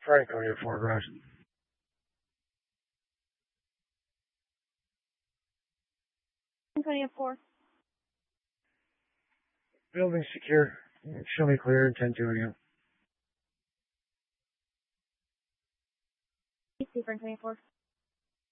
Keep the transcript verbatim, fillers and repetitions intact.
Franconia four garage. Franconia four. Building secure. Show me clear. ten two again. East Franconia four.